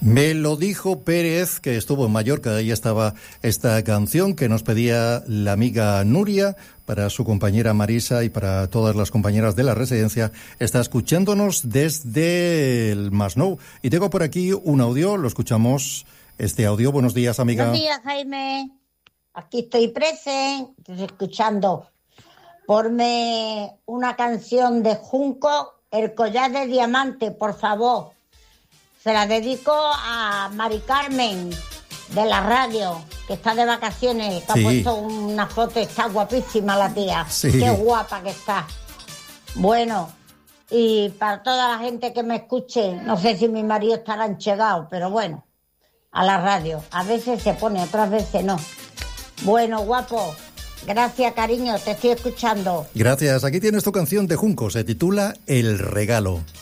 Me lo dijo Pérez, que estuvo en Mallorca. Ahí estaba esta canción que nos pedía la amiga Nuria para su compañera Marisa y para todas las compañeras de la residencia. Está escuchándonos desde el Masnou. Y tengo por aquí un audio, lo escuchamos, este audio. Buenos días, amiga. Buenos días, Jaime. Aquí estoy presente, escuchando. Ponme una canción de Junco, El collar de diamante, por favor. Se la dedico a Mari Carmen, de la radio, que está de vacaciones, que Sí. ha puesto una foto, está guapísima la tía. Sí. Qué guapa que está. Bueno, y para toda la gente que me escuche, no sé si mi marido estará enchegado, pero bueno, a la radio. A veces se pone, otras veces no. Bueno, guapo, gracias, cariño, te estoy escuchando. Gracias. Aquí tienes tu canción de Junco. Se titula El regalo.